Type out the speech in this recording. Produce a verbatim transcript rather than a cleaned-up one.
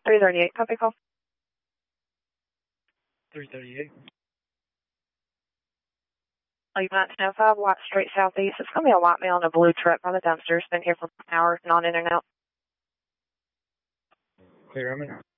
three thirty-eight, copy call. three thirty-eight. Leave nineteen oh five, White Street Southeast. It's going to be a white male in a blue truck by the dumpster. It's been here for an hour, not in and out. Clear, I'm in.